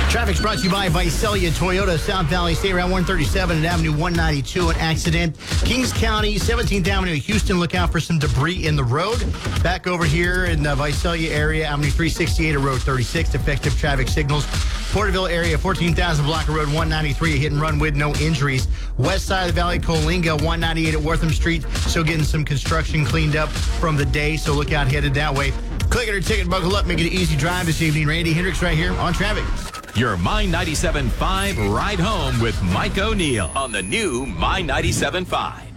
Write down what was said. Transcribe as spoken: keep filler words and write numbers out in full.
Traffic's brought to you by Visalia Toyota, South Valley State Route one thirty-seven and Avenue one ninety-two. An accident. Kings County, seventeenth Avenue, Houston. Look out for some debris in the road. Back over here in the Visalia area, Avenue three sixty-eight and Road thirty-six. Defective traffic signals. Porterville area, fourteen thousand block of Road one ninety-three. A hit and run with no injuries. West side of the valley, Coalinga, one ninety-eight at Wortham Street. Still getting some construction cleaned up from the day, so look out headed that way. Click it or ticket, buckle up, make it an easy drive this evening. Randy Hendricks right here on Traffic. Your My ninety-seven point five ride home with Mike O'Neill on the new My ninety-seven point five.